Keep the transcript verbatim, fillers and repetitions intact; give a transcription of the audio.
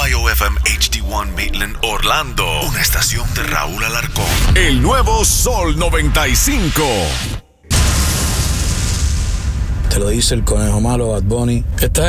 W F M H D uno Maitland, Orlando. Una estación de Raúl Alarcón. El nuevo Sol noventa y cinco. Te lo dice el conejo malo Bad Bunny. Está